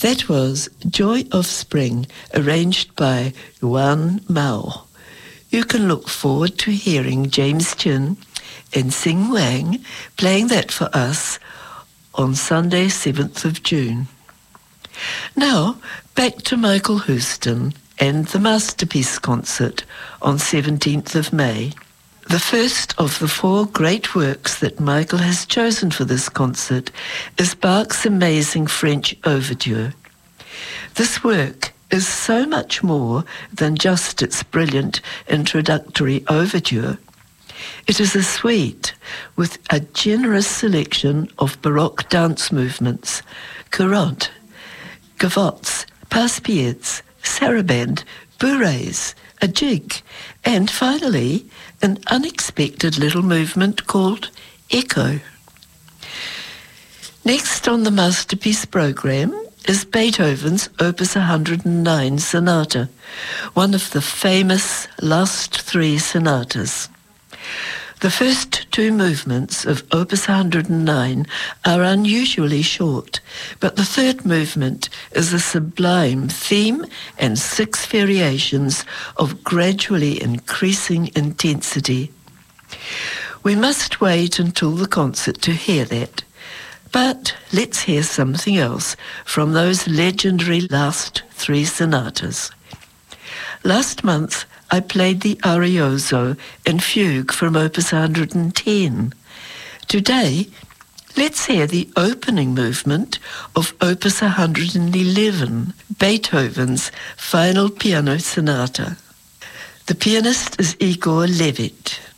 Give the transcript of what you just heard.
That was Joy of Spring, arranged by Yuan Mao. You can look forward to hearing James Chin and Sing Wang playing that for us on Sunday, 7th of June. Now, back to Michael Houston and the Masterpiece Concert on 17th of May. The first of the 4 great works that Michael has chosen for this concert is Bach's amazing French Overture. This work is so much more than just its brilliant introductory overture. It is a suite with a generous selection of Baroque dance movements, couronne, gavottes, passe-pieds, sarabande, bourrées, a jig, and finally, an unexpected little movement called Echo. Next on the Masterpiece program is Beethoven's Opus 109 Sonata, one of the famous last 3 sonatas. The first 2 movements of Opus 109 are unusually short, but the third movement is a sublime theme and 6 variations of gradually increasing intensity. We must wait until the concert to hear that, but let's hear something else from those legendary last 3 sonatas. Last month, I played the Arioso and Fugue from Opus 110. Today, let's hear the opening movement of Opus 111, Beethoven's Final Piano Sonata. The pianist is Igor Levit.